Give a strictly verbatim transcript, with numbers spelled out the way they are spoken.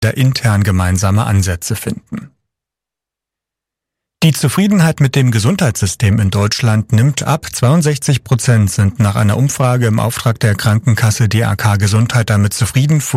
intern gemeinsame Ansätze finden. Die Zufriedenheit mit dem Gesundheitssystem in Deutschland nimmt ab. zweiundsechzig Prozent sind nach einer Umfrage im Auftrag der Krankenkasse D A K Gesundheit damit zufrieden.